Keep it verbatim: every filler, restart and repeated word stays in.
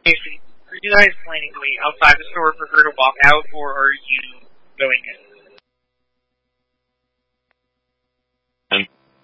Casey, are you guys planning to wait outside the store for her to walk out, or are you going in?